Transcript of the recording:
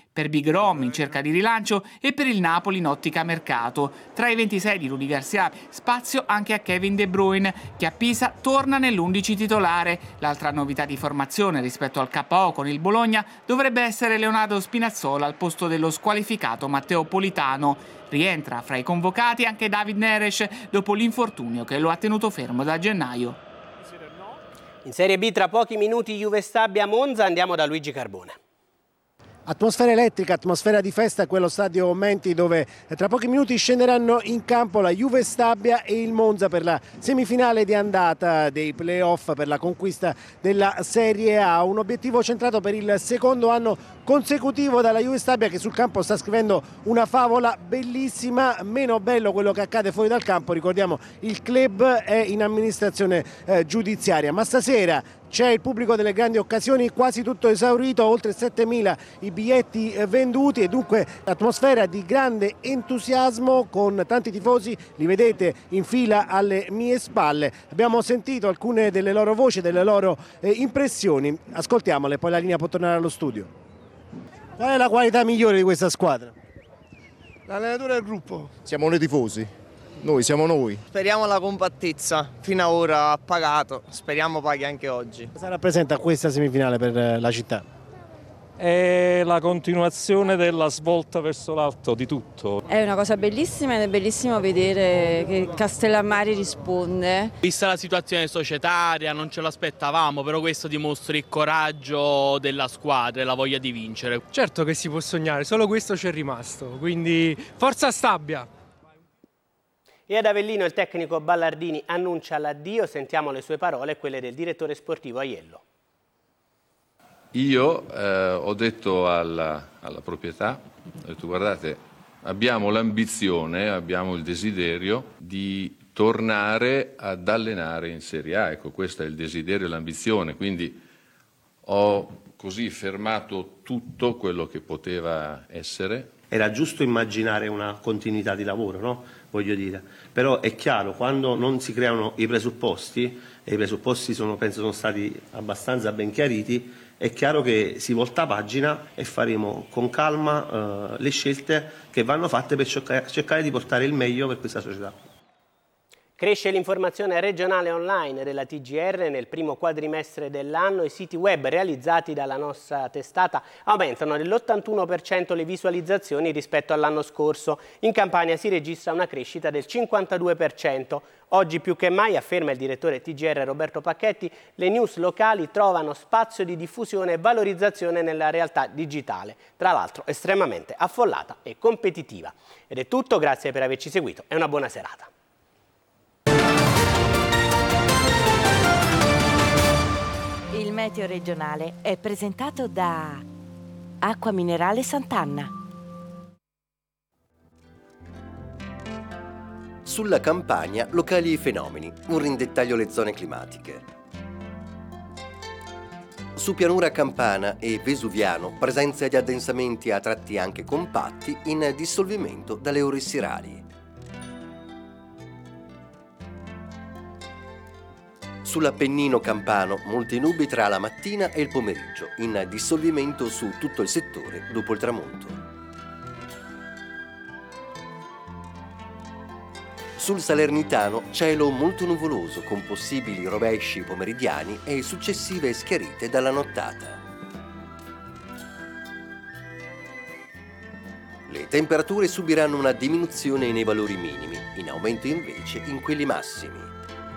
per Big Rom in cerca di rilancio e per il Napoli in ottica mercato. Tra i 26 di Rudy Garcia spazio anche a Kevin De Bruyne, che a Pisa torna nell'11 titolare. L'altra novità di formazione rispetto al KO con il Bologna dovrebbe essere Leonardo Spinazzola al posto dello squalificato Matteo Politano. Rientra fra i convocati anche David Neres dopo l'infortunio che lo ha tenuto fermo da gennaio. In Serie B tra pochi minuti Juve Stabia Monza, andiamo da Luigi Carbone. Atmosfera elettrica, atmosfera di festa a quello stadio Menti, dove tra pochi minuti scenderanno in campo la Juve Stabia e il Monza per la semifinale di andata dei playoff per la conquista della Serie A. Un obiettivo centrato per il secondo anno consecutivo dalla Juve Stabia, che sul campo sta scrivendo una favola bellissima. Meno bello quello che accade fuori dal campo. Ricordiamo, il club è in amministrazione giudiziaria, ma stasera c'è il pubblico delle grandi occasioni, quasi tutto esaurito, oltre 7.000 i biglietti venduti e dunque atmosfera di grande entusiasmo con tanti tifosi, li vedete in fila alle mie spalle. Abbiamo sentito alcune delle loro voci, delle loro impressioni, ascoltiamole, poi la linea può tornare allo studio. Qual è la qualità migliore di questa squadra? L'allenatore del gruppo. Siamo noi tifosi. Noi siamo noi. Speriamo la compattezza, fino ad ora ha pagato, speriamo paghi anche oggi. Cosa rappresenta questa semifinale per la città? È la continuazione della svolta verso l'alto di tutto. È una cosa bellissima ed è bellissimo vedere che Castellammare risponde. Vista la situazione societaria non ce l'aspettavamo, però questo dimostra il coraggio della squadra e la voglia di vincere. Certo che si può sognare, solo questo c'è rimasto, quindi forza Stabia! E ad Avellino il tecnico Ballardini annuncia l'addio, sentiamo le sue parole e quelle del direttore sportivo Aiello. Io ho detto alla proprietà, ho detto guardate, abbiamo l'ambizione, abbiamo il desiderio di tornare ad allenare in Serie A, ecco questo è il desiderio e l'ambizione, quindi ho così fermato tutto quello che poteva essere. Era giusto immaginare una continuità di lavoro, no? Voglio dire. Però è chiaro, quando non si creano i presupposti, e i presupposti penso sono stati abbastanza ben chiariti, è chiaro che si volta pagina e faremo con calma le scelte che vanno fatte per cercare di portare il meglio per questa società. Cresce l'informazione regionale online della TGR nel primo quadrimestre dell'anno. I siti web realizzati dalla nostra testata aumentano dell'81% le visualizzazioni rispetto all'anno scorso. In Campania si registra una crescita del 52%. Oggi più che mai, afferma il direttore TGR Roberto Pacchetti, le news locali trovano spazio di diffusione e valorizzazione nella realtà digitale, tra l'altro estremamente affollata e competitiva. Ed è tutto, grazie per averci seguito e una buona serata. Il meteo regionale è presentato da Acqua Minerale Sant'Anna. Sulla Campania, locali fenomeni, un rindettaglio alle zone climatiche. Su pianura campana e vesuviano, presenza di addensamenti a tratti anche compatti in dissolvimento dalle ore serali. Sull'Appennino campano, molte nubi tra la mattina e il pomeriggio, in dissolvimento su tutto il settore dopo il tramonto. Sul Salernitano, cielo molto nuvoloso con possibili rovesci pomeridiani e successive schiarite dalla nottata. Le temperature subiranno una diminuzione nei valori minimi, in aumento invece in quelli massimi.